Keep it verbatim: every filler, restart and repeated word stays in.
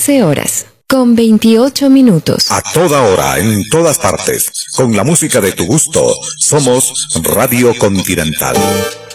doce horas, con veintiocho minutos. A toda hora, en todas partes, con la música de tu gusto, somos Radio Continental.